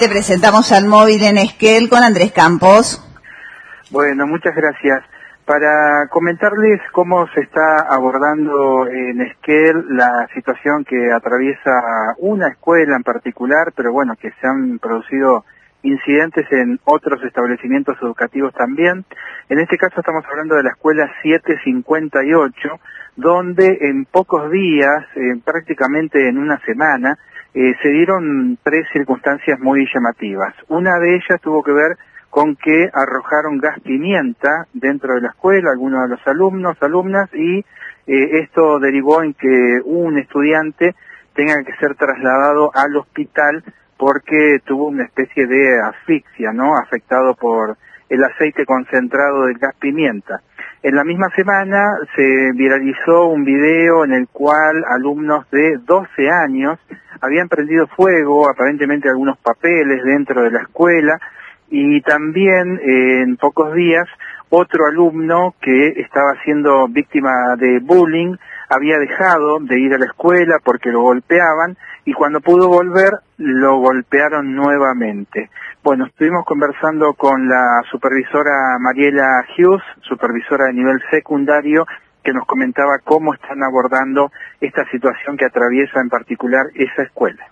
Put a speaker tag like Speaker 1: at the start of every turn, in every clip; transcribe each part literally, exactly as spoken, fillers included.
Speaker 1: Te presentamos al móvil en Esquel con Andrés Campos.
Speaker 2: Bueno, muchas gracias. Para comentarles cómo se está abordando en Esquel la situación que atraviesa una escuela en particular, pero bueno, que se han producido incidentes en otros establecimientos educativos también. En este caso estamos hablando de la escuela siete cincuenta y ocho, donde en pocos días, eh, prácticamente en una semana, eh, se dieron tres circunstancias muy llamativas. Una de ellas tuvo que ver con que arrojaron gas pimienta dentro de la escuela, algunos de los alumnos, alumnas, y eh, esto derivó en que un estudiante tenga que ser trasladado al hospital porque tuvo una especie de asfixia, ¿no?, afectado por el aceite concentrado del gas pimienta. En la misma semana se viralizó un video en el cual alumnos de doce años habían prendido fuego, aparentemente algunos papeles dentro de la escuela, y también eh, en pocos días otro alumno que estaba siendo víctima de bullying había dejado de ir a la escuela porque lo golpeaban y cuando pudo volver lo golpearon nuevamente. Bueno, estuvimos conversando con la supervisora Mariela Hughes, supervisora de nivel secundario, que nos comentaba cómo están abordando esta situación que atraviesa en particular esa escuela.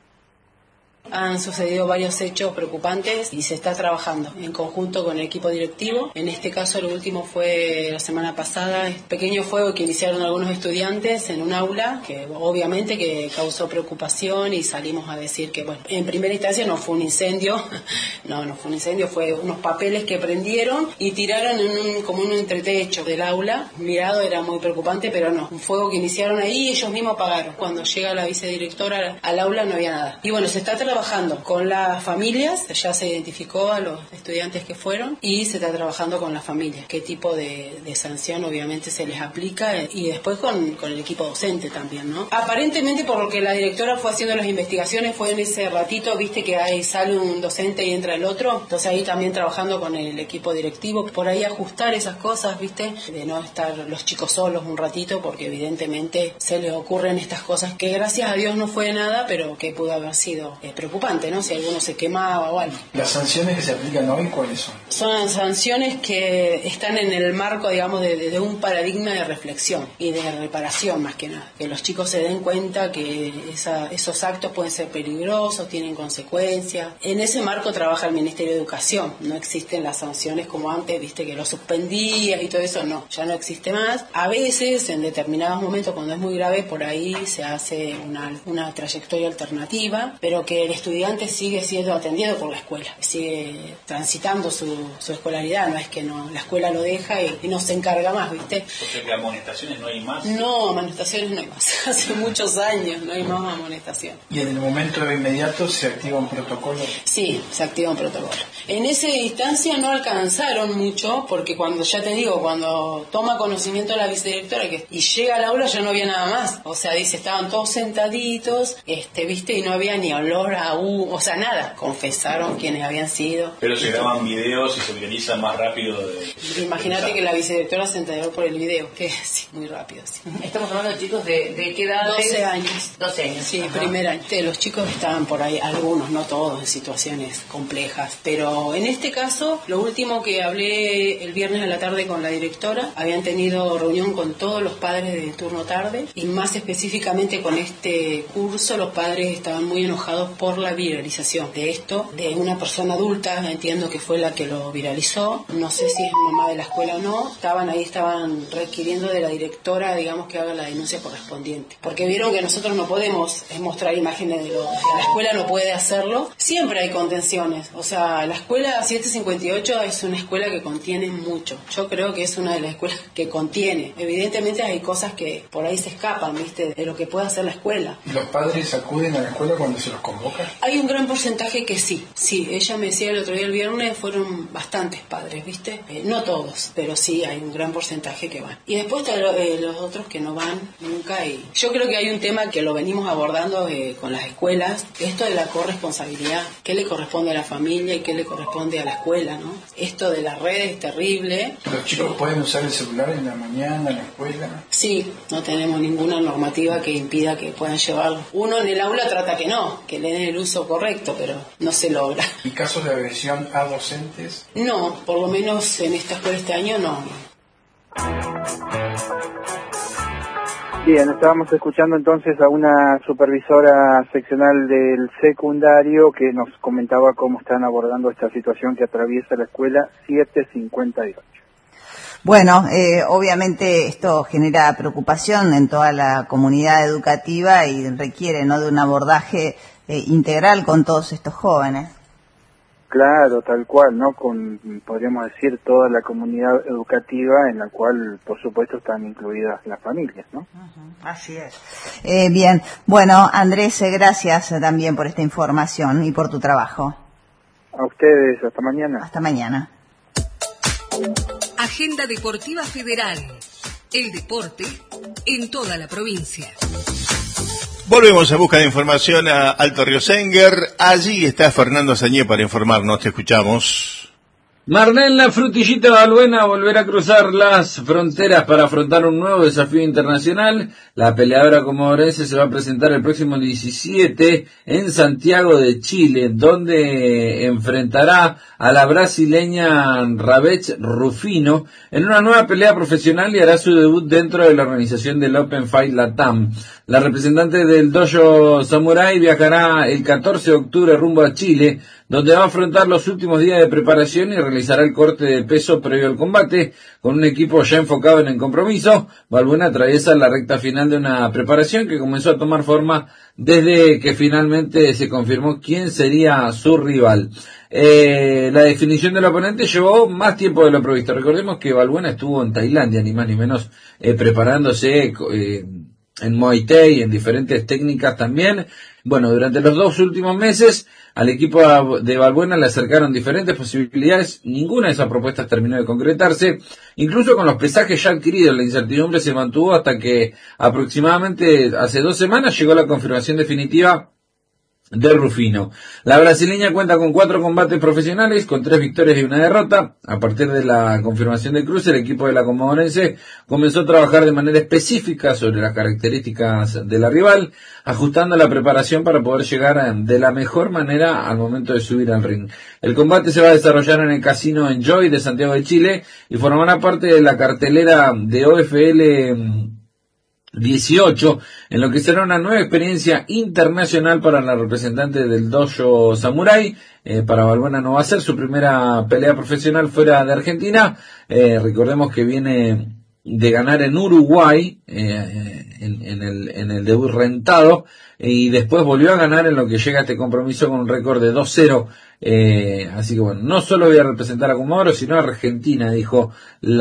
Speaker 3: Han sucedido varios hechos preocupantes y se está trabajando en conjunto con el equipo directivo. En este caso, lo último fue la semana pasada, el pequeño fuego que iniciaron algunos estudiantes en un aula, que obviamente que causó preocupación y salimos a decir que, bueno, en primera instancia no fue un incendio, no, no fue un incendio, fue unos papeles que prendieron y tiraron en un, como un entretecho del aula. Mirado era muy preocupante, pero no, un fuego que iniciaron ahí y ellos mismos apagaron. Cuando llega la vicedirectora al aula no había nada. Y bueno, se está trabajando trabajando con las familias, ya se identificó a los estudiantes que fueron y se está trabajando con las familias, qué tipo de, de sanción obviamente se les aplica y después con, con el equipo docente también, ¿no? Aparentemente por lo que la directora fue haciendo las investigaciones fue en ese ratito, viste que ahí sale un docente y entra el otro, entonces ahí también trabajando con el equipo directivo, por ahí ajustar esas cosas, viste, de no estar los chicos solos un ratito porque evidentemente se les ocurren estas cosas que gracias a Dios no fue nada, pero que pudo haber sido eh, preocupante, ¿no? Si alguno se quemaba o algo.
Speaker 4: ¿Las sanciones que se aplican hoy cuáles son?
Speaker 3: Son sanciones que están en el marco, digamos, de, de, de un paradigma de reflexión y de reparación más que nada. Que los chicos se den cuenta que esa, esos actos pueden ser peligrosos, tienen consecuencias. En ese marco trabaja el Ministerio de Educación. No existen las sanciones como antes, viste, que lo suspendía y todo eso, no. Ya no existe más. A veces, en determinados momentos, cuando es muy grave, por ahí se hace una, una trayectoria alternativa, pero que el estudiante sigue siendo atendido por la escuela, sigue transitando su, su escolaridad, no es que no la escuela lo deja y, y no se encarga más, ¿viste?
Speaker 5: O sea que amonestaciones no hay más.
Speaker 3: No, amonestaciones no hay más, hace muchos años no hay más amonestación.
Speaker 4: ¿Y en el momento inmediato se activa un protocolo?
Speaker 3: Sí, se activa un protocolo. En esa instancia no alcanzaron mucho, porque cuando, ya te digo, cuando toma conocimiento la vicedirectora que, y llega al aula ya no había nada más, o sea, dice, estaban todos sentaditos, este, ¿viste? Y no había ni olor a U, o sea, nada, confesaron quiénes habían sido.
Speaker 5: Pero se graban videos y se viralizan más rápido. De...
Speaker 3: Imagínate que la vicedirectora se enteró por el video, que sí, muy rápido. Sí.
Speaker 6: Estamos hablando de chicos de, de qué edad?
Speaker 3: doce años.
Speaker 6: doce años.
Speaker 3: Sí,
Speaker 6: ajá.
Speaker 3: Primer año. Los chicos estaban por ahí, algunos, no todos, en situaciones complejas. Pero en este caso, lo último que hablé el viernes a la tarde con la directora, habían tenido reunión con todos los padres de turno tarde y más específicamente con este curso, los padres estaban muy enojados por la viralización de esto, de una persona adulta, entiendo que fue la que lo viralizó, no sé si es mamá de la escuela o no, estaban ahí, estaban requiriendo de la directora, digamos, que haga la denuncia correspondiente, porque vieron que nosotros no podemos mostrar imágenes de lo, la escuela no puede hacerlo, siempre hay contenciones, o sea, la escuela siete cincuenta y ocho es una escuela que contiene mucho, yo creo que es una de las escuelas que contiene, evidentemente hay cosas que por ahí se escapan, viste, de lo que puede hacer la escuela.
Speaker 4: ¿Los padres acuden a la escuela cuando se los convoca?
Speaker 3: Hay un gran porcentaje que sí, sí, ella me decía el otro día, el viernes, fueron bastantes padres, ¿viste? Eh, no todos, pero sí hay un gran porcentaje que van. Y después están eh, los otros que no van nunca. Y yo creo que hay un tema que lo venimos abordando eh, con las escuelas, esto de la corresponsabilidad, qué le corresponde a la familia y qué le corresponde a la escuela, ¿no? Esto de las redes es terrible.
Speaker 4: ¿Los chicos pueden usar el celular en la mañana en la escuela?
Speaker 3: Sí, no tenemos ninguna normativa que impida que puedan llevarlo. Uno en el aula trata que no, que le den el uso correcto, pero no se logra.
Speaker 4: ¿Y casos de agresión a docentes?
Speaker 3: No, por lo menos en esta escuela este año no.
Speaker 2: Bien, estábamos escuchando entonces a una supervisora seccional del secundario que nos comentaba cómo están abordando esta situación que atraviesa la escuela siete cincuenta y ocho.
Speaker 1: Bueno, eh, obviamente esto genera preocupación en toda la comunidad educativa y requiere, ¿no?, de un abordaje eh, integral con todos estos jóvenes.
Speaker 2: Claro, tal cual, ¿no? Con, podríamos decir, toda la comunidad educativa en la cual, por supuesto, están incluidas las familias, ¿no?
Speaker 1: Uh-huh, así es. Eh, bien, bueno, Andrés, eh, gracias también por esta información y por tu trabajo.
Speaker 2: A ustedes, hasta mañana.
Speaker 1: Hasta mañana.
Speaker 7: Agenda Deportiva Federal. El deporte en toda la provincia.
Speaker 8: Volvemos a busca de información a Alto Río Senguer. Allí está Fernando Sañé para informarnos. Te escuchamos.
Speaker 9: Marlene La Frutillita Balbuena volverá a cruzar las fronteras para afrontar un nuevo desafío internacional. La peleadora comodorense se va a presentar el próximo diecisiete en Santiago de Chile, donde enfrentará a la brasileña Rabech Rufino en una nueva pelea profesional y hará su debut dentro de la organización del Open Fight Latam. La representante del dojo Samurai viajará el catorce de octubre rumbo a Chile, donde va a afrontar los últimos días de preparación y realizará el corte de peso previo al combate. Con un equipo ya enfocado en el compromiso, Balbuena atraviesa la recta final de una preparación que comenzó a tomar forma desde que finalmente se confirmó quién sería su rival. Eh, la definición del oponente llevó más tiempo de lo previsto. Recordemos que Balbuena estuvo en Tailandia, ni más ni menos, eh, preparándose eh, en Muay Thai, en diferentes técnicas también. Bueno, durante los dos últimos meses al equipo de Balbuena le acercaron diferentes posibilidades. Ninguna de esas propuestas terminó de concretarse. Incluso con los pesajes ya adquiridos, la incertidumbre se mantuvo hasta que aproximadamente hace dos semanas llegó la confirmación definitiva de Rufino. La brasileña cuenta con cuatro combates profesionales, con tres victorias y una derrota. A partir de la confirmación del cruce, el equipo de la comodorense comenzó a trabajar de manera específica sobre las características de la rival, ajustando la preparación para poder llegar de la mejor manera al momento de subir al ring. El combate se va a desarrollar en el Casino Enjoy de Santiago de Chile y formará parte de la cartelera de O F L dieciocho, en lo que será una nueva experiencia internacional para la representante del dojo Samurai. Eh, para Balbuena no va a ser su primera pelea profesional fuera de Argentina. Eh, recordemos que viene de ganar en Uruguay, eh, en, en, el, en el debut rentado, y después volvió a ganar en lo que llega a este compromiso con un récord de dos cero. Eh, así que bueno, no solo voy a representar a Comodoro, sino a Argentina, dijo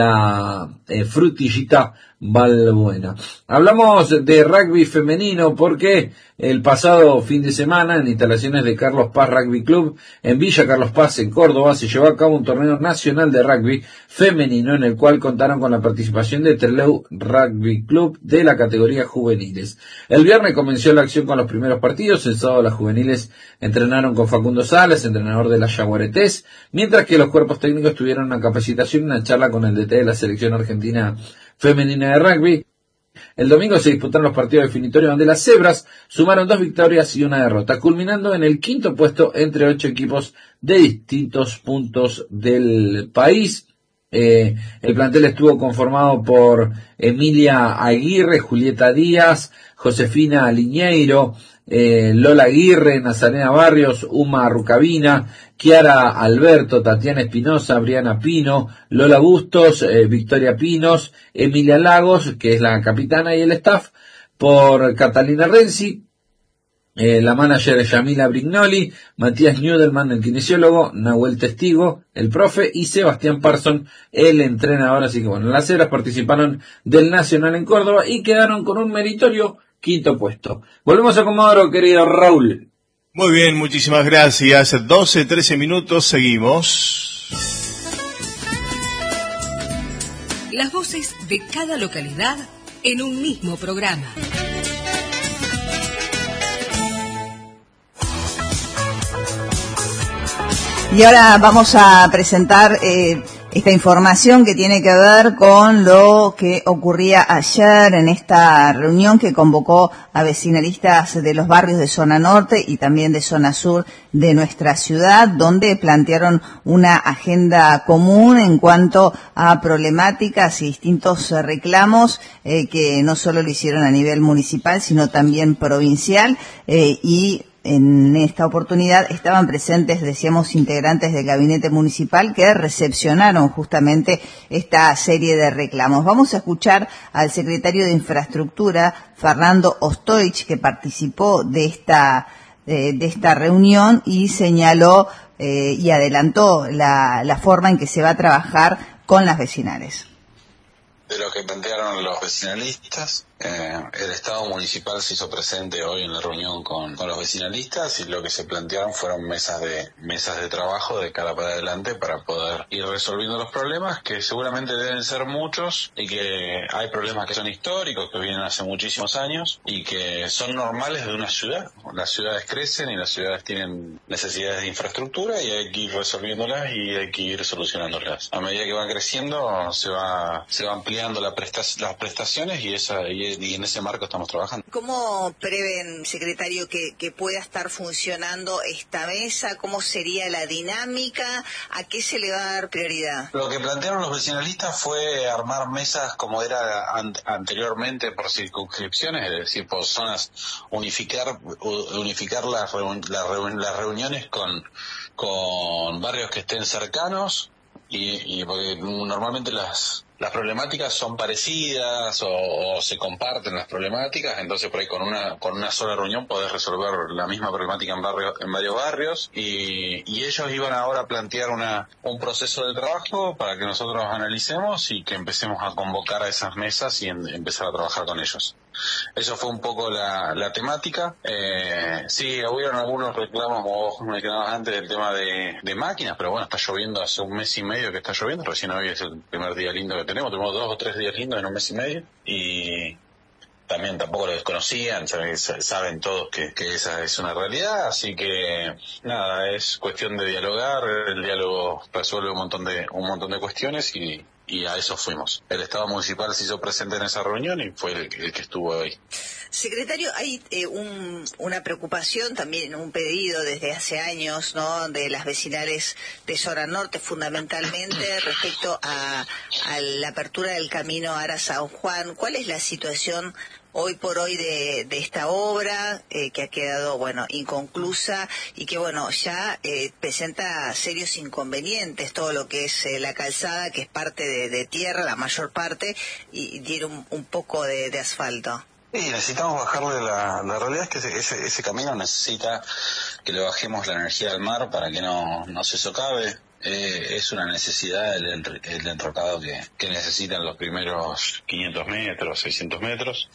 Speaker 9: la eh, Frutillita Balbuena. Hablamos de rugby femenino porque el pasado fin de semana en instalaciones de Carlos Paz Rugby Club en Villa Carlos Paz en Córdoba se llevó a cabo un torneo nacional de rugby femenino en el cual contaron con la participación de Trelew Rugby Club de la categoría juveniles. El viernes comenzó la acción con los primeros partidos. El sábado las juveniles entrenaron con Facundo Salas, entrenador de las Yaguaretés, mientras que los cuerpos técnicos tuvieron una capacitación y una charla con el D T de la selección argentina femenina de rugby. El domingo se disputaron los partidos definitorios donde las cebras sumaron dos victorias y una derrota, culminando en el quinto puesto entre ocho equipos de distintos puntos del país. Eh, el plantel estuvo conformado por Emilia Aguirre, Julieta Díaz, Josefina Liñeiro, eh, Lola Aguirre, Nazarena Barrios, Uma Rucabina, Kiara Alberto, Tatiana Espinosa, Briana Pino, Lola Bustos, eh, Victoria Pinos, Emilia Lagos, que es la capitana, y el staff por Catalina Renzi, eh, la manager Yamila Brignoli, Matías Nudelman, el kinesiólogo, Nahuel Testigo, el profe, y Sebastián Parson, el entrenador. Así que bueno, las cebras participaron del Nacional en Córdoba y quedaron con un meritorio quinto puesto. Volvemos a Comodoro, querido Raúl.
Speaker 8: Muy bien, muchísimas gracias. doce, trece minutos, seguimos.
Speaker 7: Las voces de cada localidad en un mismo programa.
Speaker 1: Y ahora vamos a presentar eh, esta información que tiene que ver con lo que ocurría ayer en esta reunión que convocó a vecinalistas de los barrios de zona norte y también de zona sur de nuestra ciudad, donde plantearon una agenda común en cuanto a problemáticas y distintos reclamos eh, que no solo lo hicieron a nivel municipal, sino también provincial, eh, y en esta oportunidad estaban presentes, decíamos, integrantes del gabinete municipal que recepcionaron justamente esta serie de reclamos. Vamos a escuchar al secretario de Infraestructura, Fernando Ostoich, que participó de esta, de, de esta reunión y señaló eh, y adelantó la, la forma en que se va a trabajar con las vecinales.
Speaker 10: De lo que plantearon los vecinalistas, eh, el Estado municipal se hizo presente hoy en la reunión con, con los vecinalistas y lo que se plantearon fueron mesas de mesas de trabajo de cara para adelante para poder ir resolviendo los problemas, que seguramente deben ser muchos y que hay problemas que son históricos, que vienen hace muchísimos años y que son normales de una ciudad. Las ciudades crecen y las ciudades tienen necesidades de infraestructura y hay que ir resolviéndolas y hay que ir solucionándolas. A medida que van creciendo se va se va ampliando la presta las prestaciones y esa y, y en ese marco estamos trabajando.
Speaker 11: ¿Cómo prevén, secretario, que, que pueda estar funcionando esta mesa? ¿Cómo sería la dinámica? ¿A qué se le va a dar prioridad?
Speaker 10: Lo que plantearon los vecinalistas fue armar mesas como era an anteriormente por circunscripciones, es decir, por zonas, unificar unificar las, reun las, reun las reuniones con, con barrios que estén cercanos y, y porque normalmente las Las problemáticas son parecidas o, o se comparten las problemáticas, entonces por ahí con una con una sola reunión podés resolver la misma problemática en barrio, en varios barrios y, y ellos iban ahora a plantear una un proceso de trabajo para que nosotros analicemos y que empecemos a convocar a esas mesas y en, empezar a trabajar con ellos. Eso fue un poco la, la temática. Eh, sí, hubieron algunos reclamos, como vos mencionabas antes, del tema de, de máquinas, pero bueno, está lloviendo hace un mes y medio que está lloviendo, recién hoy es el primer día lindo que tenemos, tenemos dos o tres días lindos en un mes y medio, y también tampoco lo desconocían, saben, saben todos que, que esa es una realidad, así que nada, es cuestión de dialogar, el diálogo resuelve un montón de, un montón de cuestiones y y a eso fuimos. El Estado municipal se hizo presente en esa reunión y fue el, el que estuvo ahí.
Speaker 11: Secretario, hay eh, un, una preocupación, también un pedido desde hace años, ¿no?, de las vecinales de zona norte, fundamentalmente respecto a, a la apertura del camino Ara-San Juan. ¿Cuál es la situación hoy por hoy de, de esta obra eh, que ha quedado, bueno, inconclusa y que, bueno, ya eh, presenta serios inconvenientes, todo lo que es eh, la calzada, que es parte de, de tierra, la mayor parte, y, y tiene un, un poco de, de asfalto?
Speaker 10: Sí, necesitamos bajarle la... La realidad es que ese, ese, ese camino necesita que le bajemos la energía al mar para que no, no se socave. Eh, es una necesidad el, el enrocado que, que necesitan los primeros quinientos metros, seiscientos metros,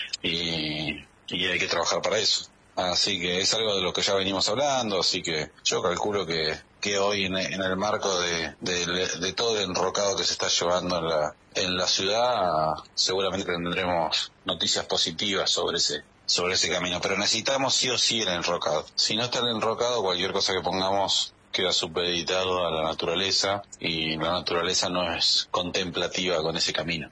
Speaker 10: y, y hay que trabajar para eso. Así que es algo de lo que ya venimos hablando, así que yo calculo que, que hoy en, en el marco de, de, de todo el enrocado que se está llevando en la, en la ciudad, seguramente tendremos noticias positivas sobre ese sobre ese camino, pero necesitamos sí o sí el enrocado. Si no está el enrocado, cualquier cosa que pongamos queda supeditado a la naturaleza y la naturaleza no es contemplativa con ese camino.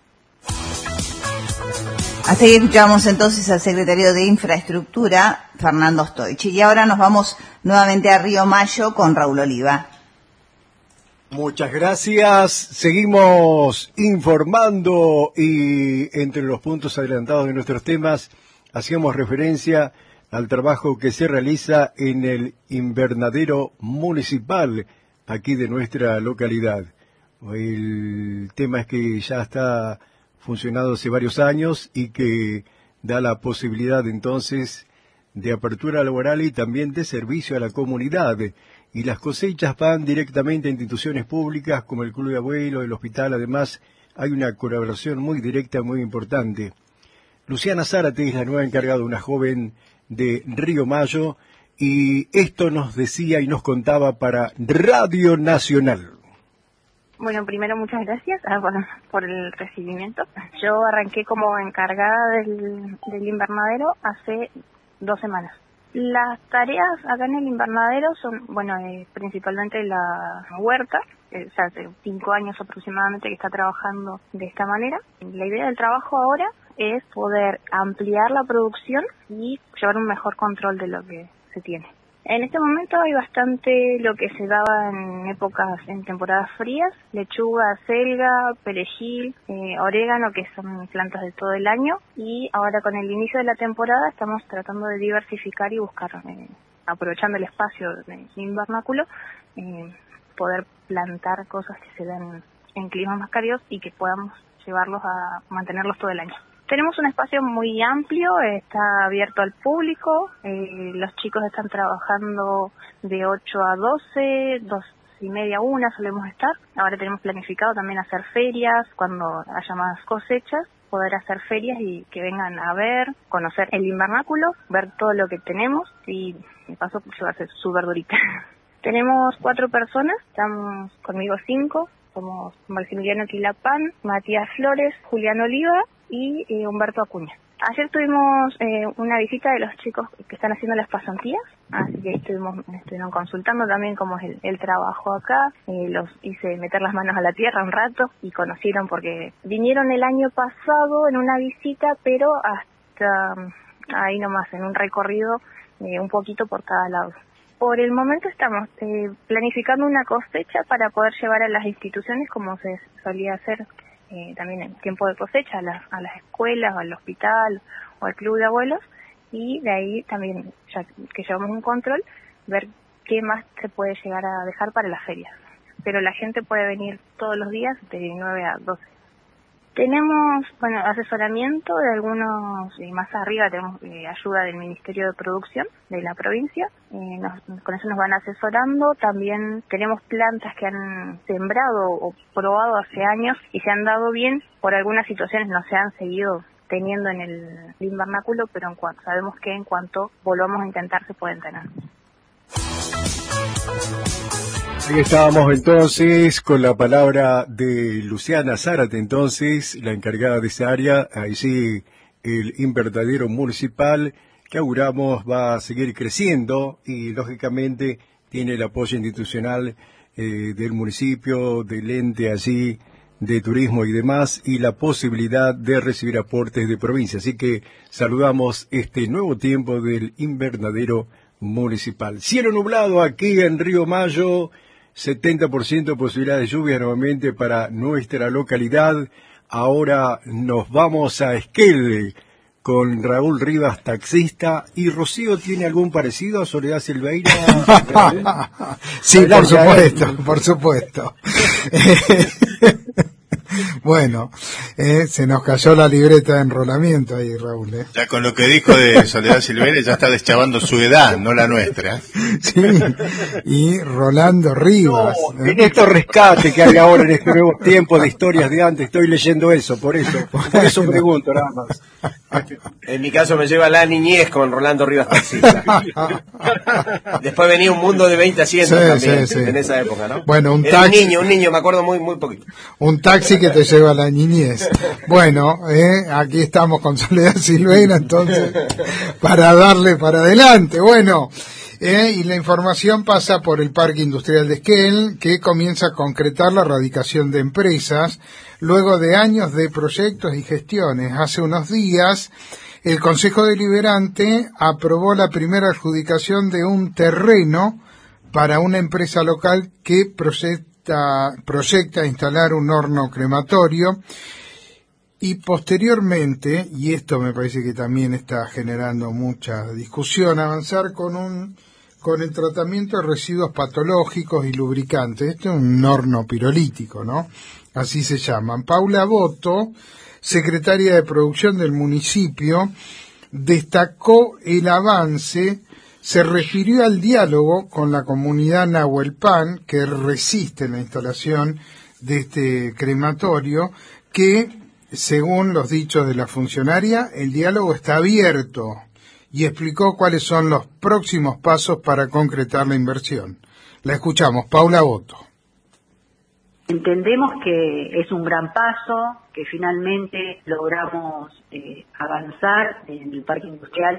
Speaker 1: Hasta ahí escuchamos entonces al secretario de Infraestructura, Fernando Ostoich. Y ahora nos vamos nuevamente a Río Mayo con Raúl Oliva.
Speaker 12: Muchas gracias. Seguimos informando y entre los puntos adelantados de nuestros temas hacíamos referencia al trabajo que se realiza en el invernadero municipal aquí de nuestra localidad. El tema es que ya está funcionando hace varios años y que da la posibilidad entonces de apertura laboral y también de servicio a la comunidad. Y las cosechas van directamente a instituciones públicas como el Club de Abuelos, el hospital. Además, hay una colaboración muy directa, muy importante. Luciana Zárate es la nueva encargada, una joven de Río Mayo, y esto nos decía y nos contaba para Radio Nacional.
Speaker 13: Bueno, primero muchas gracias ah, por, por el recibimiento. Yo arranqué como encargada del, del invernadero hace dos semanas. Las tareas acá en el invernadero son, bueno, eh, principalmente la huerta, eh, ya hace cinco años aproximadamente que está trabajando de esta manera. La idea del trabajo ahora es poder ampliar la producción y llevar un mejor control de lo que se tiene. En este momento hay bastante lo que se daba en épocas, en temporadas frías, lechuga, selga, perejil, eh, orégano, que son plantas de todo el año, y ahora con el inicio de la temporada estamos tratando de diversificar y buscar, eh, aprovechando el espacio del invernáculo, eh, poder plantar cosas que se den en climas más cálidos y que podamos llevarlos a mantenerlos todo el año. Tenemos un espacio muy amplio, está abierto al público, eh, los chicos están trabajando de ocho a doce, dos y media, una solemos estar. Ahora tenemos planificado también hacer ferias, cuando haya más cosechas, poder hacer ferias y que vengan a ver, conocer el invernáculo, ver todo lo que tenemos y de paso llevarse su verdurita. Tenemos cuatro personas, estamos conmigo cinco, somos Maximiliano Quilapán, Matías Flores, Julián Oliva y eh, Humberto Acuña. Ayer tuvimos eh, una visita de los chicos que están haciendo las pasantías, así que estuvimos estuvieron consultando también cómo es el, el trabajo acá, eh, los hice meter las manos a la tierra un rato y conocieron porque vinieron el año pasado en una visita, pero hasta um, ahí nomás, en un recorrido eh, un poquito por cada lado. Por el momento estamos eh, planificando una cosecha para poder llevar a las instituciones como se solía hacer eh, también en tiempo de cosecha, a las, a las escuelas o al hospital o al club de abuelos, y de ahí también, ya que llevamos un control, ver qué más se puede llegar a dejar para las ferias. Pero la gente puede venir todos los días de nueve a doce. Tenemos, bueno, asesoramiento de algunos, y más arriba tenemos eh, ayuda del Ministerio de Producción de la provincia, eh, nos, con eso nos van asesorando. También tenemos plantas que han sembrado o probado hace años y se han dado bien, por algunas situaciones no se han seguido teniendo en el invernáculo, pero en cuanto, sabemos que en cuanto volvamos a intentar se pueden tener.
Speaker 12: Ahí estábamos entonces con la palabra de Luciana Zárate, entonces, la encargada de esa área. Ahí sí, el invernadero municipal que auguramos va a seguir creciendo y lógicamente tiene el apoyo institucional eh, del municipio, del ente allí de turismo y demás, y la posibilidad de recibir aportes de provincia. Así que saludamos este nuevo tiempo del invernadero municipal. Cielo nublado aquí en Río Mayo, setenta por ciento de posibilidad de lluvia nuevamente para nuestra localidad. Ahora nos vamos a Esquel con Raúl Rivas, taxista. ¿Y Rocío tiene algún parecido a Soledad Silveira?
Speaker 14: Sí, por supuesto, por supuesto. Bueno, eh, se nos cayó la libreta de enrolamiento ahí, Raúl. ¿eh?
Speaker 8: Ya con lo que dijo de Soledad Silveira ya está deschavando su edad, no la nuestra.
Speaker 14: Sí, y Rolando Rivas.
Speaker 12: No, ¿eh? En estos rescates que hay ahora en este nuevo tiempo de historias de antes, estoy leyendo eso, por eso, por eso pregunto nada más.
Speaker 15: En mi caso me lleva la niñez con Rolando Rivas taxista. Después venía un mundo de veinte asientos sí, también, sí, sí. En esa época, ¿no?
Speaker 14: Bueno, un
Speaker 15: Era
Speaker 14: taxi.
Speaker 15: un niño, un niño, me acuerdo muy, muy poquito.
Speaker 14: Un taxi que te lleva a la niñez. Bueno, eh, aquí estamos con Soledad Silveira, entonces, para darle para adelante. Bueno, eh, y la información pasa por el Parque Industrial de Esquel, que comienza a concretar la radicación de empresas luego de años de proyectos y gestiones. Hace unos días, el Consejo Deliberante aprobó la primera adjudicación de un terreno para una empresa local que proyecta proyecta instalar un horno crematorio y posteriormente, y esto me parece que también está generando mucha discusión, avanzar con un con el tratamiento de residuos patológicos y lubricantes. Esto es un horno pirolítico, ¿no? Así se llaman. Paula Boto, secretaria de Producción del municipio, destacó el avance. Se refirió al diálogo con la comunidad Nahuelpan, que resiste la instalación de este crematorio, que, según los dichos de la funcionaria, el diálogo está abierto, y explicó cuáles son los próximos pasos para concretar la inversión. La escuchamos, Paula Boto.
Speaker 16: Entendemos que es un gran paso, que finalmente logramos eh, avanzar en el parque industrial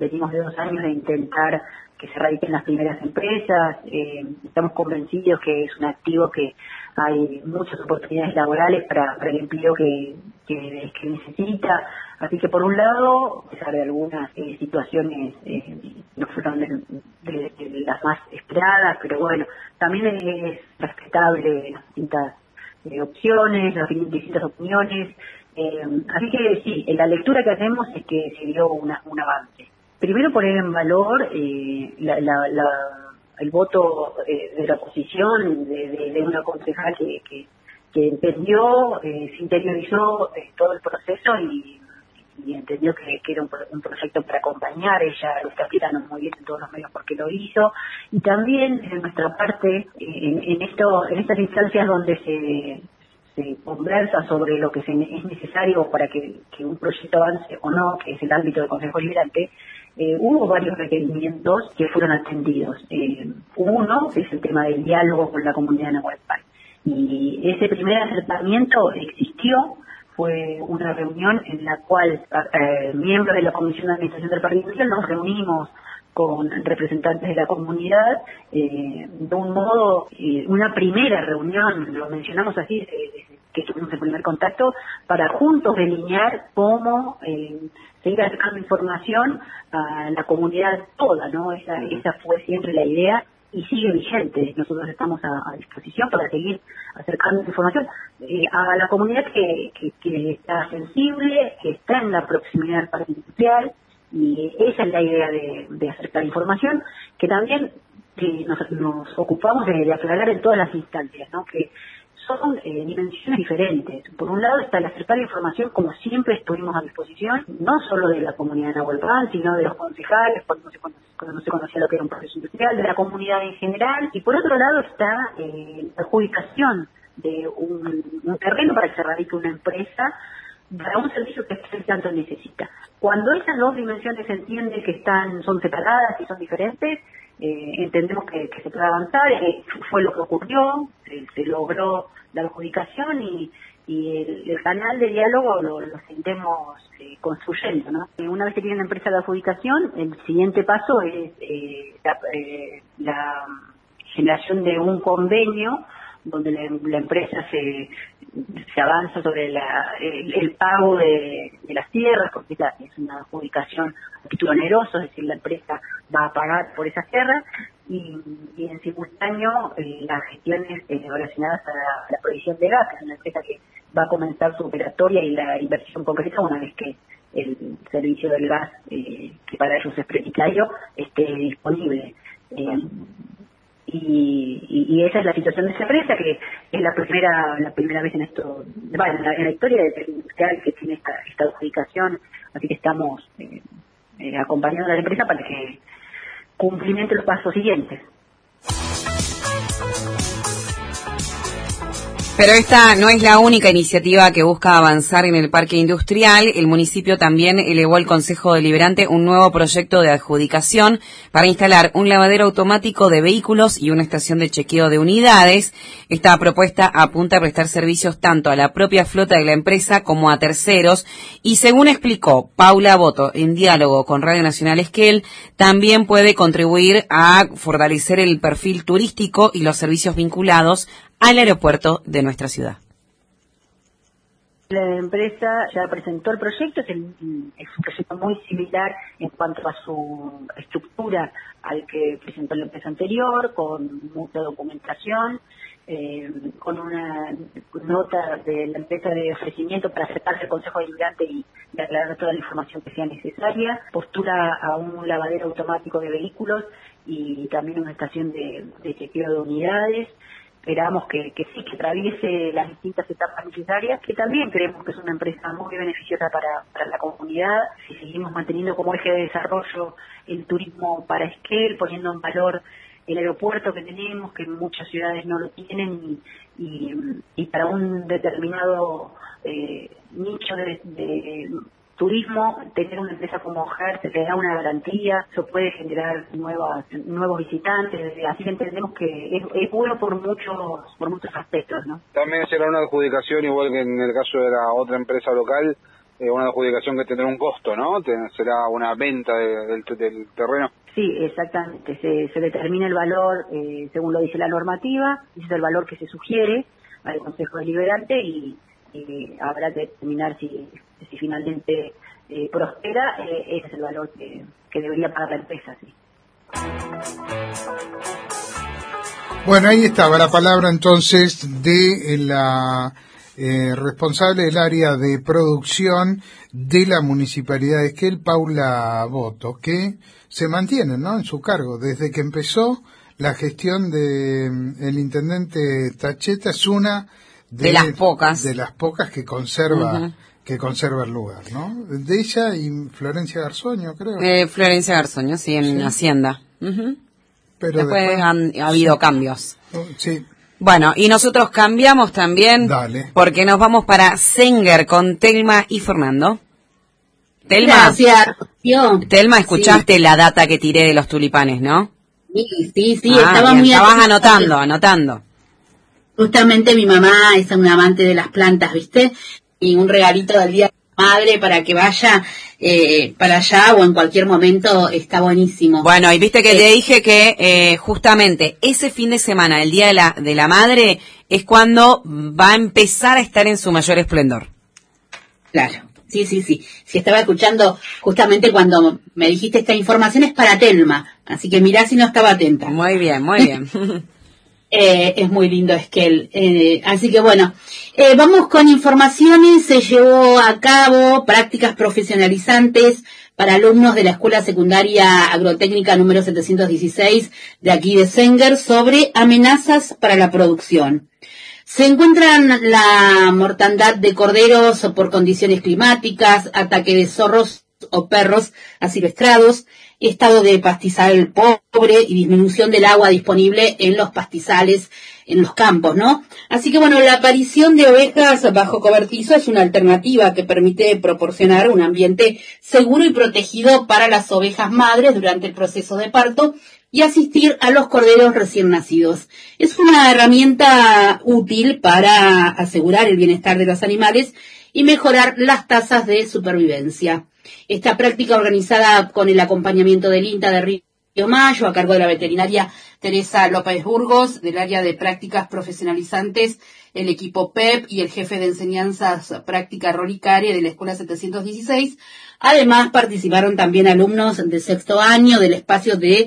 Speaker 16: venimos de dos años de intentar que se radiquen las primeras empresas, eh, estamos convencidos que es un activo que hay muchas oportunidades laborales para, para el empleo que, que, que necesita, así que por un lado, a pesar de algunas eh, situaciones eh, no fueron de, de, de las más esperadas, pero bueno, también es respetable las distintas eh, opciones, las distintas opiniones, eh, así que sí, la lectura que hacemos es que se dio una, un avance. Primero poner en valor eh, la, la, la, el voto eh, de la oposición, de, de, de una concejal que, que, que entendió, eh, se interiorizó eh, todo el proceso y, y entendió que, que era un, un proyecto para acompañar. Ella lo está explicando muy bien en todos los medios porque lo hizo. Y también de nuestra parte, en, en, esto, en estas instancias donde se... se conversa sobre lo que se, es necesario para que, que un proyecto avance o no, que es el ámbito del Consejo Deliberante, eh, hubo varios requerimientos que fueron atendidos. Eh, uno es el tema del diálogo con la comunidad nahuatl. Y ese primer acercamiento existió, fue una reunión en la cual eh, miembros de la Comisión de Administración del Parque Industrial nos reunimos con representantes de la comunidad, eh, de un modo, eh, una primera reunión, lo mencionamos así, eh, que tuvimos el primer contacto, para juntos delinear cómo eh, seguir acercando información a la comunidad toda, ¿no? Esa, esa fue siempre la idea y sigue vigente. Nosotros estamos a, a disposición para seguir acercando información eh, a la comunidad que, que, que está sensible, que está en la proximidad del parque industrial. Y esa es la idea de, de acercar información, que también que nos, nos ocupamos de, de aclarar en todas las instancias, ¿no? Que son eh, dimensiones diferentes. Por un lado está el acercar información, como siempre estuvimos a disposición, no solo de la comunidad de Nahuel Pan, sino de los concejales, cuando no, se conocía, cuando no se conocía lo que era un proceso industrial, de la comunidad en general. Y por otro lado está eh, la adjudicación de un, un terreno para que se radique una empresa para un servicio que el tanto necesita. Cuando esas dos dimensiones se entienden que están, son separadas y son diferentes, eh, entendemos que, que se puede avanzar. Eh, fue lo que ocurrió, se, se logró la adjudicación y, y el, el canal de diálogo lo, lo seguimos eh, construyendo, ¿no? Una vez que tiene la empresa de adjudicación, el siguiente paso es eh, la, eh, la generación de un convenio donde la, la empresa se, se avanza sobre la, el, el pago de, de las tierras, porque esta es una adjudicación a título oneroso, es decir, la empresa va a pagar por esas tierras, y, y en simultáneo eh, las gestiones eh, relacionadas a la, a la provisión de gas, que es una empresa que va a comenzar su operatoria y la inversión concreta una vez que el servicio del gas, eh, que para ellos es prioritario, esté disponible. Eh, Y, y, y esa es la situación de esa empresa, que es la primera la primera vez en esto, bueno, en, la, en la historia del industrial que tiene esta, esta adjudicación, así que estamos eh, eh, acompañando a la empresa para que cumplimente los pasos siguientes.
Speaker 17: Pero esta no es la única iniciativa que busca avanzar en el parque industrial. El municipio también elevó al Consejo Deliberante un nuevo proyecto de adjudicación para instalar un lavadero automático de vehículos y una estación de chequeo de unidades. Esta propuesta apunta a prestar servicios tanto a la propia flota de la empresa como a terceros. Y según explicó Paula Boto en diálogo con Radio Nacional Esquel, también puede contribuir a fortalecer el perfil turístico y los servicios vinculados al aeropuerto de nuestra ciudad.
Speaker 16: La empresa ya presentó el proyecto, es, el, es un proyecto muy similar en cuanto a su estructura al que presentó la empresa anterior, con mucha documentación, eh, con una nota de la empresa de ofrecimiento para acercarse al Consejo Deliberante y, y aclarar toda la información que sea necesaria, postura a un lavadero automático de vehículos y también una estación de, de chequeo de unidades. Esperamos que, que sí, que atraviese las distintas etapas necesarias, que también creemos que es una empresa muy beneficiosa para, para la comunidad. Si seguimos manteniendo como eje de desarrollo el turismo para Esquel, poniendo en valor el aeropuerto que tenemos, que muchas ciudades no lo tienen, y, y, y para un determinado eh, nicho de, de turismo, tener una empresa como Hertz te da una garantía, eso puede generar nuevas, nuevos visitantes, así que entendemos que es, es bueno por muchos por muchos aspectos, ¿no?
Speaker 18: También será una adjudicación, igual que en el caso de la otra empresa local, eh, una adjudicación que tendrá un costo, ¿no? Será una venta de, del, del terreno.
Speaker 16: Sí, exactamente. Se, se determina el valor, eh, según lo dice la normativa, ese es el valor que se sugiere al Consejo Deliberante y, y habrá que determinar si, si finalmente eh, prospera, eh, ese es el valor que, que debería pagar la empresa, sí.
Speaker 14: Bueno, ahí estaba la palabra entonces de la eh, responsable del área de producción de la Municipalidad de Esquel, Paula Boto, que se mantiene, ¿no?, en su cargo desde que empezó la gestión de el intendente Tacheta. Es una de,
Speaker 17: de las pocas
Speaker 14: de las pocas que conserva
Speaker 17: uh-huh.
Speaker 14: que conserva el lugar, ¿no? De ella y Florencia Garzoño, creo.
Speaker 17: Eh, Florencia Garzoño, sí, en
Speaker 14: sí.
Speaker 17: Hacienda. Uh-huh.
Speaker 14: Pero
Speaker 17: después,
Speaker 14: después
Speaker 17: han ha habido
Speaker 14: sí.
Speaker 17: cambios.
Speaker 14: Sí.
Speaker 17: Bueno, y nosotros cambiamos también.
Speaker 14: Dale.
Speaker 17: Porque nos vamos para Senguer con Telma y Fernando. Telma,
Speaker 19: Gracias, yo.
Speaker 17: Telma, escuchaste
Speaker 19: sí.
Speaker 17: la data que tiré de los tulipanes, ¿no?
Speaker 19: Sí, sí, sí,
Speaker 17: ah,
Speaker 19: estaba
Speaker 17: bien,
Speaker 19: muy
Speaker 17: estabas
Speaker 19: atenta.
Speaker 17: anotando, anotando.
Speaker 19: Justamente mi mamá es una amante de las plantas, ¿viste? Y un regalito del Día de la Madre para que vaya eh, para allá o en cualquier momento está buenísimo.
Speaker 17: Bueno, y viste que
Speaker 19: eh,
Speaker 17: te dije que eh, justamente ese fin de semana, el Día de la, de la Madre, es cuando va a empezar a estar en su mayor esplendor.
Speaker 19: Claro. Sí, sí, sí. Sí, estaba escuchando justamente cuando me dijiste esta información es para Telma, así que mirá si no estaba atenta.
Speaker 17: Muy bien, muy bien.
Speaker 19: eh, es muy lindo Esquel. Eh, así que bueno, eh, vamos con informaciones. Se llevó a cabo prácticas profesionalizantes para alumnos de la Escuela Secundaria Agrotécnica número setecientos dieciséis de aquí de Senguer sobre amenazas para la producción. Se encuentran la mortandad de corderos por condiciones climáticas, ataque de zorros o perros asilvestrados, estado de pastizal pobre y disminución del agua disponible en los pastizales, en los campos, ¿no? Así que bueno, la aparición de ovejas bajo cobertizo es una alternativa que permite proporcionar un ambiente seguro y protegido para las ovejas madres durante el proceso de parto y asistir a los corderos recién nacidos. Es una herramienta útil para asegurar el bienestar de los animales y mejorar las tasas de supervivencia. Esta práctica, organizada con el acompañamiento del INTA de Río Mayo, a cargo de la veterinaria Teresa López Burgos, del área de prácticas profesionalizantes, el equipo P E P y el jefe de enseñanzas práctica Rolicare de la Escuela setecientos dieciséis. Además, participaron también alumnos de sexto año del espacio de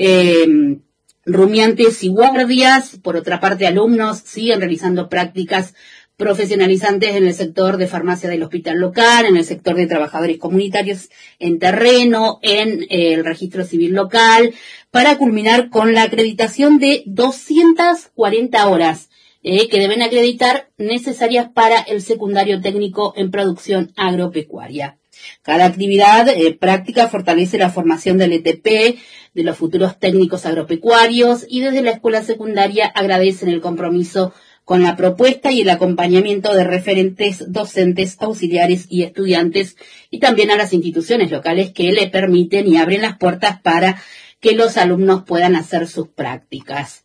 Speaker 19: Eh, rumiantes y guardias. Por otra parte, alumnos siguen realizando prácticas profesionalizantes en el sector de farmacia del hospital local, en el sector de trabajadores comunitarios en terreno, en eh, el registro civil local, para culminar con la acreditación de doscientas cuarenta horas eh, que deben acreditar necesarias para el secundario técnico en producción agropecuaria. Cada actividad eh, práctica fortalece la formación del E T P, de los futuros técnicos agropecuarios, y desde la escuela secundaria agradecen el compromiso con la propuesta y el acompañamiento de referentes docentes, auxiliares y estudiantes, y también a las instituciones locales que le permiten y abren las puertas para que los alumnos puedan hacer sus prácticas.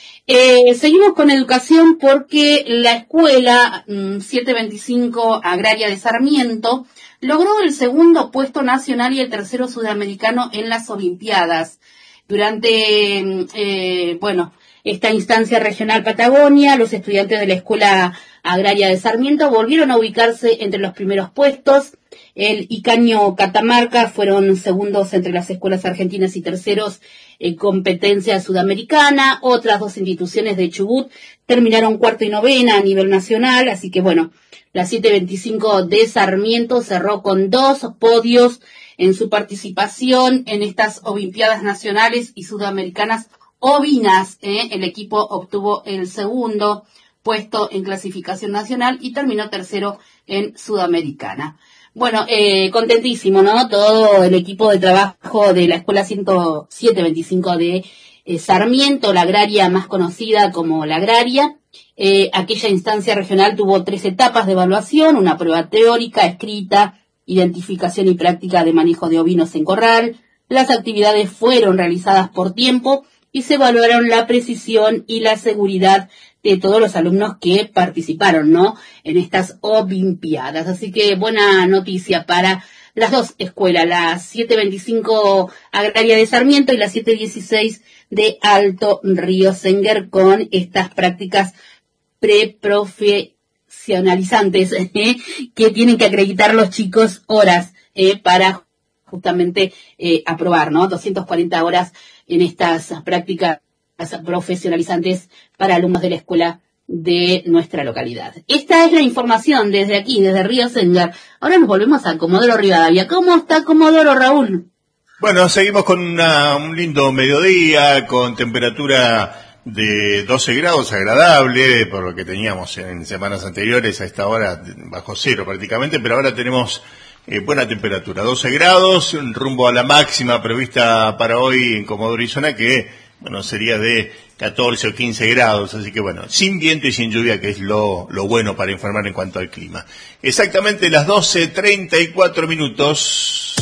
Speaker 19: Eh, seguimos con educación porque la escuela mmm, setecientos veinticinco Agraria de Sarmiento logró el segundo puesto nacional y el tercero sudamericano en las Olimpiadas. Durante, eh, bueno, esta instancia regional Patagonia, los estudiantes de la Escuela Agraria de Sarmiento volvieron a ubicarse entre los primeros puestos. El Icaño Catamarca fueron segundos entre las escuelas argentinas y terceros en competencia sudamericana. Otras dos instituciones de Chubut terminaron cuarto y novena a nivel nacional, así que bueno, la setecientos veinticinco de Sarmiento cerró con dos podios en su participación en estas Olimpiadas Nacionales y Sudamericanas ovinas. ¿eh? El equipo obtuvo el segundo puesto en clasificación nacional y terminó tercero en Sudamericana. Bueno, eh, contentísimo, ¿no? Todo el equipo de trabajo de la Escuela setecientos veinticinco de eh, Sarmiento, la agraria más conocida como la agraria. Eh, aquella instancia regional tuvo tres etapas de evaluación, una prueba teórica, escrita, identificación y práctica de manejo de ovinos en corral. Las actividades fueron realizadas por tiempo y se evaluaron la precisión y la seguridad de todos los alumnos que participaron, ¿no?, en estas olimpiadas. Así que buena noticia para las dos escuelas, la siete veinticinco Agraria de Sarmiento y la siete dieciséis de Alto Río Senguer, con estas prácticas preprofesionalizantes ¿eh? que tienen que acreditar los chicos horas eh, para justamente eh, aprobar, ¿no? doscientas cuarenta horas en estas prácticas profesionalizantes para alumnos de la escuela de nuestra localidad. Esta es la información desde aquí, desde Río Senguer. Ahora nos volvemos a Comodoro Rivadavia. ¿Cómo está Comodoro, Raúl?
Speaker 8: Bueno, seguimos con una, un lindo mediodía, con temperatura de doce grados, agradable, por lo que teníamos en semanas anteriores, a esta hora bajo cero prácticamente, pero ahora tenemos eh, buena temperatura, doce grados, rumbo a la máxima prevista para hoy en Comodoro y zona, que bueno, sería de catorce o quince grados, así que bueno, sin viento y sin lluvia, que es lo, lo bueno para informar en cuanto al clima. Exactamente las doce treinta y cuatro minutos.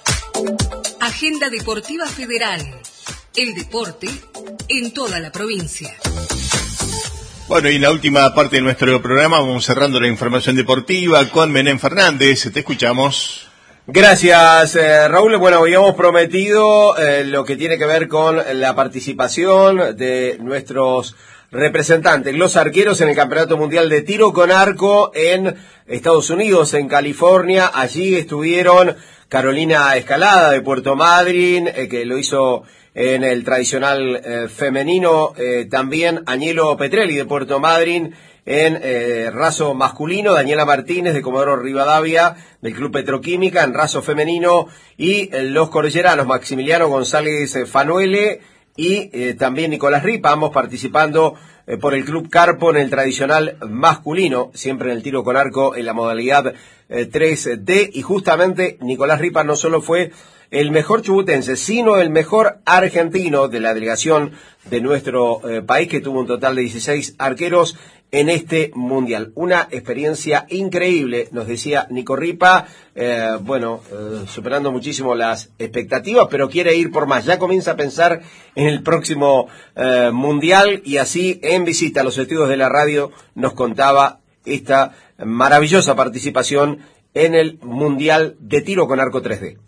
Speaker 7: Agenda Deportiva Federal. El deporte en toda la provincia.
Speaker 8: Bueno, y en la última parte de nuestro programa vamos cerrando la información deportiva con Menem Fernández. Te escuchamos.
Speaker 15: Gracias, eh, Raúl. Bueno, habíamos prometido eh, lo que tiene que ver con la participación de nuestros representantes, los arqueros, en el Campeonato Mundial de Tiro con Arco en Estados Unidos, en California. Allí estuvieron Carolina Escalada de Puerto Madryn, eh, que lo hizo en el tradicional eh, femenino, eh, también Añelo Petrelli de Puerto Madryn en eh, raso masculino, Daniela Martínez de Comodoro Rivadavia del Club Petroquímica en raso femenino, y eh, los cordilleranos Maximiliano González eh, Fanuele y eh, también Nicolás Ripa, ambos participando eh, por el Club Carpo en el tradicional masculino, siempre en el tiro con arco en la modalidad eh, tres D, y justamente Nicolás Ripa no solo fue el mejor chubutense, sino el mejor argentino de la delegación de nuestro eh, país, que tuvo un total de dieciséis arqueros en este mundial. Una experiencia increíble, nos decía Nico Ripa, eh, bueno, eh, superando muchísimo las expectativas, pero quiere ir por más. Ya comienza a pensar en el próximo eh, mundial, y así en visita a los estudios de la radio nos contaba esta maravillosa participación en el mundial de tiro con arco tres D.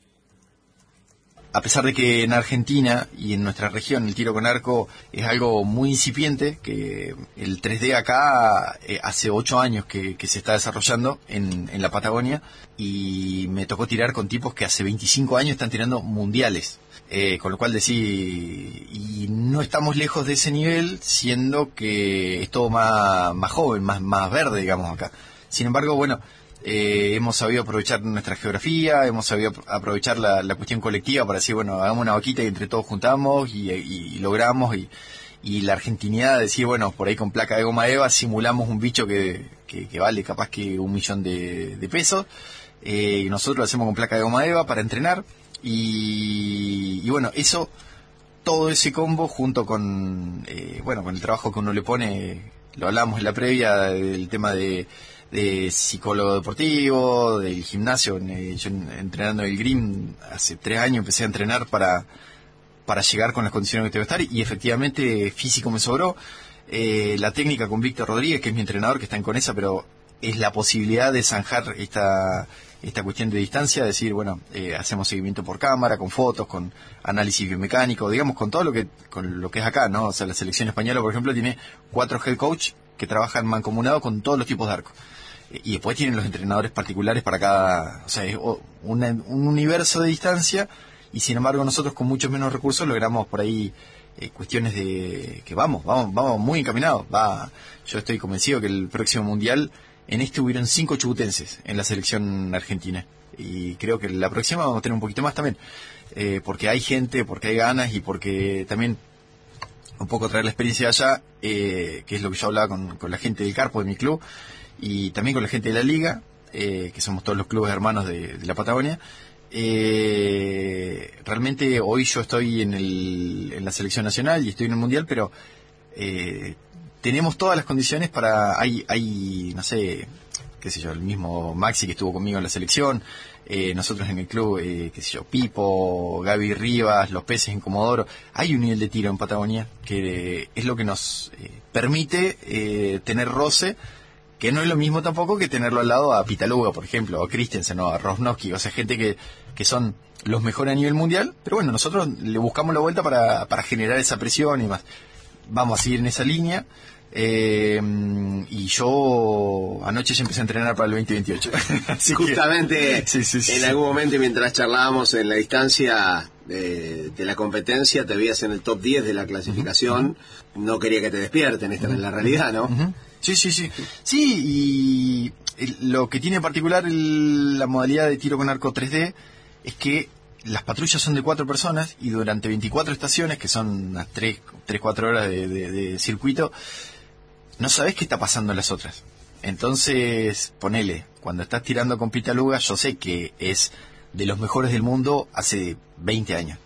Speaker 20: A pesar de que en Argentina y en nuestra región el tiro con arco es algo muy incipiente, que el tres D acá eh, hace ocho años que, que se está desarrollando en, en la Patagonia, y me tocó tirar con tipos que hace veinticinco años están tirando mundiales, eh, con lo cual decir, y no estamos lejos de ese nivel, siendo que es todo más, más joven, más, más verde, digamos, acá. Sin embargo, bueno, Eh, hemos sabido aprovechar nuestra geografía, hemos sabido aprovechar la, la cuestión colectiva para decir, bueno, hagamos una vaquita y entre todos juntamos y, y, y logramos, y, y la argentinidad de decir, bueno, por ahí con placa de goma eva simulamos un bicho que, que, que vale capaz que un millón de, de pesos, eh, y nosotros lo hacemos con placa de goma eva para entrenar, y, y bueno, eso, todo ese combo junto con, eh, bueno, con el trabajo que uno le pone, lo hablamos en la previa del tema de de psicólogo deportivo, del gimnasio. Yo entrenando el Green hace tres años empecé a entrenar para para llegar con las condiciones que tengo que estar, y efectivamente físico me sobró. Eh, la técnica con Víctor Rodríguez, que es mi entrenador, que está en Conesa, pero es la posibilidad de zanjar esta esta cuestión de distancia, decir, bueno, eh, hacemos seguimiento por cámara, con fotos, con análisis biomecánico, digamos, con todo lo que con lo que es acá, ¿no? O sea, la selección española, por ejemplo, tiene cuatro head coach que trabajan mancomunado con todos los tipos de arco. Y después tienen los entrenadores particulares para cada, o sea, es una, un universo de distancia, y sin embargo nosotros con muchos menos recursos logramos por ahí eh, cuestiones de que vamos, vamos, vamos muy encaminados. Va, yo estoy convencido que el próximo mundial, en este hubieron cinco chubutenses en la selección argentina, y creo que la próxima vamos a tener un poquito más también, eh, porque hay gente, porque hay ganas, y porque también un poco traer la experiencia de allá, eh, que es lo que yo hablaba con, con la gente del Carpo de mi club, y también con la gente de la Liga, eh, que somos todos los clubes hermanos de, de la Patagonia. Eh, realmente hoy yo estoy en, el, en la selección nacional y estoy en el mundial, pero eh, tenemos todas las condiciones para, hay, hay no sé, qué sé yo, el mismo Maxi que estuvo conmigo en la selección, eh, nosotros en el club, eh, qué sé yo, Pipo, Gaby Rivas, los peces en Comodoro. Hay un nivel de tiro en Patagonia que eh, es lo que nos eh, permite eh, tener roce, que no es lo mismo tampoco que tenerlo al lado a Pitaluga, por ejemplo, o a Christensen, o a Rosnowski, o sea, gente que, que son los mejores a nivel mundial, pero bueno, nosotros le buscamos la vuelta para, para generar esa presión y más. Vamos a seguir en esa línea. Eh, y yo anoche ya empecé a entrenar para el veinte veintiocho.
Speaker 15: Así Justamente
Speaker 20: que, sí, sí, sí,
Speaker 15: en
Speaker 20: sí.
Speaker 15: algún momento mientras charlábamos en la distancia de, de la competencia te veías en el top diez de la clasificación. Uh-huh. No quería que te despierten, esta uh-huh. es la realidad, ¿no?
Speaker 20: Uh-huh. Sí, sí, sí. Sí, y el, lo que tiene en particular el, la modalidad de tiro con arco tres D es que las patrullas son de cuatro personas y durante veinticuatro estaciones, que son unas tres, cuatro horas de, de, de circuito, no sabés qué está pasando en las otras. Entonces, ponele, cuando estás tirando con Pitaluga, yo sé que es de los mejores del mundo hace veinte años.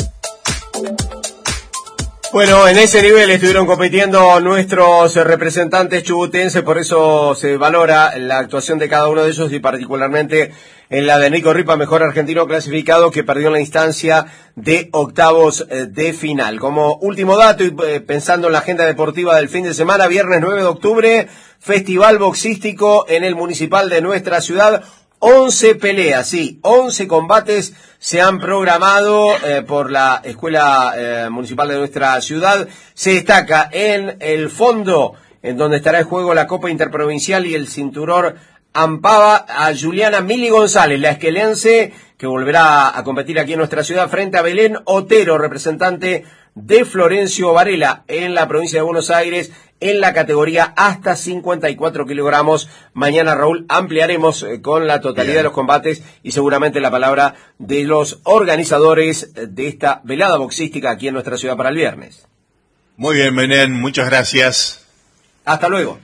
Speaker 15: Bueno, en ese nivel estuvieron compitiendo nuestros representantes chubutenses, por eso se valora la actuación de cada uno de ellos y particularmente en la de Nico Ripa, mejor argentino clasificado, que perdió en la instancia de octavos de final. Como último dato y pensando en la agenda deportiva del fin de semana, viernes nueve de octubre, festival boxístico en el municipal de nuestra ciudad. once peleas, sí, once combates se han programado eh, por la Escuela eh, Municipal de nuestra ciudad. Se destaca en el fondo, en donde estará en juego la Copa Interprovincial y el cinturón Ampaba, a Juliana Mili González, la esquelense, que volverá a competir aquí en nuestra ciudad frente a Belén Otero, representante de Florencio Varela en la provincia de Buenos Aires, en la categoría hasta cincuenta y cuatro kilogramos. Mañana, Raúl, ampliaremos eh, con la totalidad Bien. de los combates y seguramente la palabra de los organizadores de esta velada boxística aquí en nuestra ciudad para el viernes.
Speaker 8: Muy bien, Menem, muchas gracias.
Speaker 15: Hasta luego.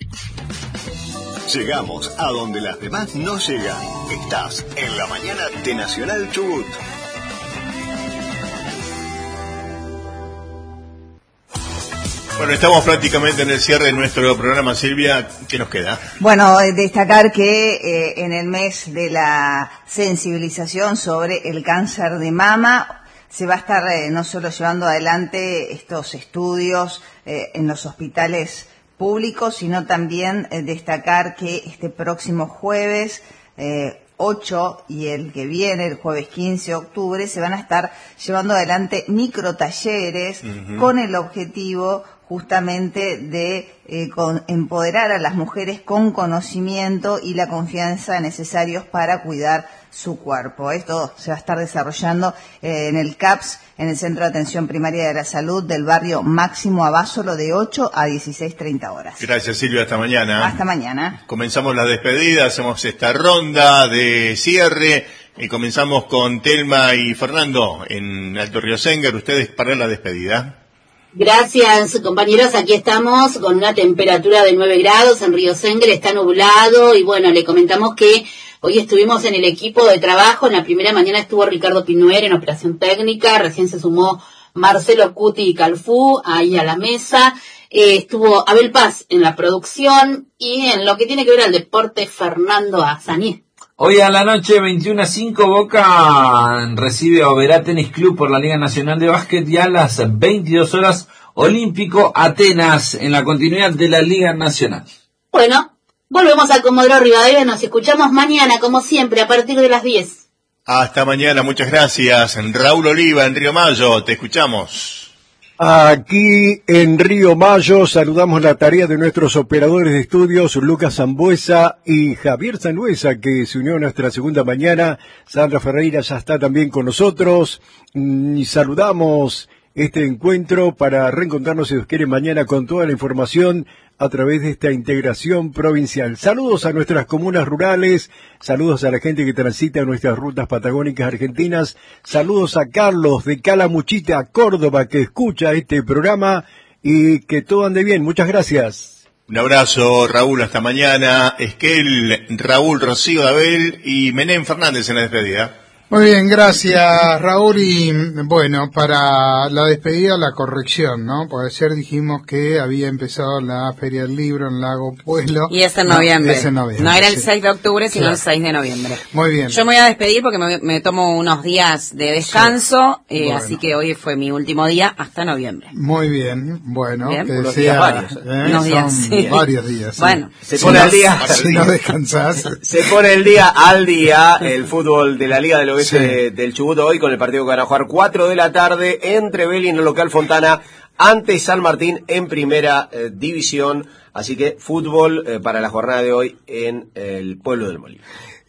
Speaker 21: Llegamos a donde las demás no llegan. Estás en la mañana de Nacional Chubut.
Speaker 8: Bueno, estamos prácticamente en el cierre de nuestro programa, Silvia. ¿Qué nos queda?
Speaker 1: Bueno, destacar que eh, en el mes de la sensibilización sobre el cáncer de mama se va a estar eh, no solo llevando adelante estos estudios eh, en los hospitales públicos, sino también eh, destacar que este próximo jueves eh, ocho y el que viene, el jueves quince de octubre, se van a estar llevando adelante microtalleres uh-huh. con el objetivo justamente de eh, con, empoderar a las mujeres con conocimiento y la confianza necesarios para cuidar su cuerpo. Esto se va a estar desarrollando eh, en el C A P S, en el Centro de Atención Primaria de la Salud del barrio Máximo Abásolo, de ocho a dieciséis treinta horas.
Speaker 8: Gracias, Silvia, hasta mañana.
Speaker 1: Hasta mañana.
Speaker 8: Comenzamos la despedida, hacemos esta ronda de cierre y comenzamos con Telma y Fernando en Alto Riosénger. Ustedes para la despedida.
Speaker 19: Gracias, compañeros. Aquí estamos con una temperatura de nueve grados en Riosénger, está nublado y bueno, le comentamos que hoy estuvimos en el equipo de trabajo. En la primera mañana estuvo Ricardo Pinuer en operación técnica, recién se sumó Marcelo Cuti y Calfú ahí a la mesa. Eh, estuvo Abel Paz en la producción y en lo que tiene que ver al deporte, Fernando Azañez.
Speaker 9: Hoy a la noche, veintiuno a cinco, Boca recibe a Oberá Tenis Club por la Liga Nacional de Básquet y a las veintidós horas, Olímpico Atenas en la continuidad de la Liga Nacional.
Speaker 19: Bueno, volvemos a Comodoro Rivadavia, nos escuchamos mañana, como siempre, a partir de las diez.
Speaker 8: Hasta mañana, muchas gracias. Raúl Oliva, en Río Mayo, te escuchamos.
Speaker 12: Aquí en Río Mayo saludamos la tarea de nuestros operadores de estudios, Lucas Zambuesa y Javier Sanhuesa, que se unió a nuestra segunda mañana. Sandra Ferreira ya está también con nosotros. Y saludamos este encuentro para reencontrarnos, si Dios quiere, mañana con toda la información a través de esta integración provincial. Saludos a nuestras comunas rurales, saludos a la gente que transita nuestras rutas patagónicas argentinas, saludos a Carlos de Calamuchita, Córdoba, que escucha este programa y que todo ande bien. Muchas gracias.
Speaker 8: Un abrazo, Raúl, hasta mañana. Esquel, Raúl, Rocío, Abel y Menem Fernández en la despedida.
Speaker 14: Muy bien, gracias Raúl. Y bueno, para la despedida, la corrección, ¿no? Porque ayer dijimos que había empezado la Feria del Libro en Lago Pueblo.
Speaker 17: Y es en noviembre.
Speaker 14: No, es en noviembre,
Speaker 17: no era el
Speaker 14: sí.
Speaker 17: seis de octubre, sino
Speaker 14: Claro.
Speaker 17: el seis de noviembre.
Speaker 14: Muy bien.
Speaker 17: Yo me voy a despedir porque me, me tomo unos días de descanso,
Speaker 14: Sí.
Speaker 17: eh,
Speaker 14: Bueno.
Speaker 17: así que hoy fue mi último día hasta noviembre.
Speaker 14: Muy bien, bueno,
Speaker 17: Bien.
Speaker 14: que
Speaker 17: Unos
Speaker 14: sea,
Speaker 17: días varios,
Speaker 14: ¿eh?
Speaker 17: unos
Speaker 14: Son
Speaker 17: días, sí.
Speaker 14: varios días. sí.
Speaker 17: Bueno.
Speaker 15: Se
Speaker 14: Si
Speaker 15: pone
Speaker 14: no-
Speaker 15: al día.
Speaker 14: Si no descansás.
Speaker 15: Se pone el día al día el fútbol de la Liga del Oeste
Speaker 14: Sí.
Speaker 15: de- del Chubut hoy con el partido que van a jugar cuatro de la tarde entre Vélez en el local Fontana ante San Martín en primera eh, división. Así que fútbol eh, para la jornada de hoy en el pueblo del Molino.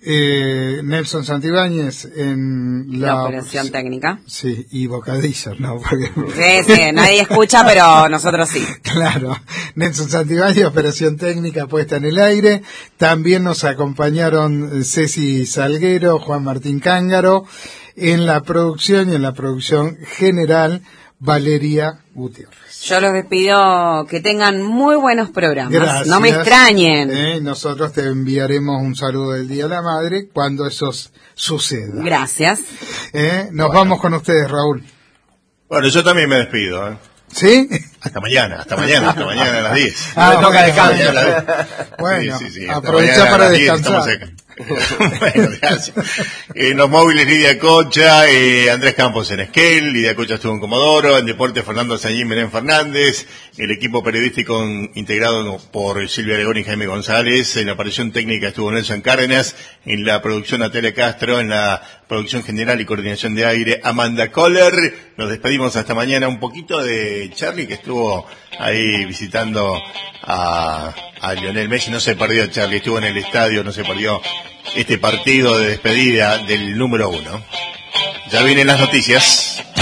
Speaker 14: Eh, Nelson Santibáñez en la,
Speaker 17: La operación técnica.
Speaker 14: Sí, y bocadillos, ¿no? Porque...
Speaker 17: Sí, sí, nadie escucha, pero nosotros sí.
Speaker 14: Claro, Nelson Santibáñez, operación técnica puesta en el aire. También nos acompañaron Ceci Salguero, Juan Martín Cángaro. En la producción y en la producción general, Valeria Gutiérrez.
Speaker 17: Yo los despido, que tengan muy buenos programas.
Speaker 14: Gracias.
Speaker 17: No me extrañen.
Speaker 14: Eh, nosotros te enviaremos un saludo del Día de la Madre cuando eso s- suceda.
Speaker 17: Gracias.
Speaker 14: Eh, nos vamos con ustedes, Raúl.
Speaker 8: Bueno, yo también me despido. ¿eh?
Speaker 14: ¿Sí?
Speaker 8: Hasta mañana, hasta mañana, hasta mañana a las diez.
Speaker 14: Ah,
Speaker 15: Me toca
Speaker 14: bueno,
Speaker 15: descansar.
Speaker 14: Bueno,
Speaker 8: Sí, sí, sí, hasta
Speaker 14: aprovecha
Speaker 8: mañana a
Speaker 14: para
Speaker 8: las diez
Speaker 14: descansar.
Speaker 8: estamos acá. Bueno, gracias. En los móviles Lidia Cocha, eh, Andrés Campos en Esquel, Lidia Cocha estuvo en Comodoro, en Deportes Fernando Sañín, Belén Fernández, el equipo periodístico en- integrado por Silvia Aregón y Jaime González, en la aparición técnica estuvo Nelson Cárdenas, en la producción Natalia Castro, en la producción general y coordinación de aire Amanda Kohler. Nos despedimos hasta mañana, un poquito de Charlie que estuvo ahí visitando a, a Lionel Messi, no se perdió Charlie, estuvo en el estadio, no se perdió este partido de despedida del número uno. Ya vienen las noticias.